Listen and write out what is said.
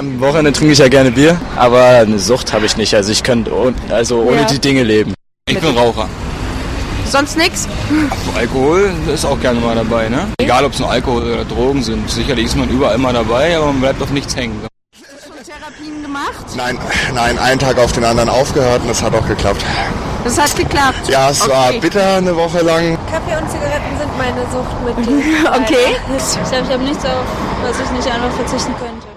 Am Wochenende trinke ich ja gerne Bier, aber eine Sucht habe ich nicht. Also ich könnte ohne die Dinge leben. Ich bin Raucher. Sonst nix? Alkohol ist auch gerne mal dabei, ne? Egal ob es nur Alkohol oder Drogen sind. Sicherlich ist man überall mal dabei, aber man bleibt auf nichts hängen. Schon Therapien gemacht? Nein, einen Tag auf den anderen aufgehört und das hat auch geklappt. Das hat geklappt? Ja, es war bitter eine Woche lang. Kaffee und Zigaretten sind meine Suchtmittel. Okay. Ich glaube, ich habe nichts auf, was ich nicht einfach verzichten könnte.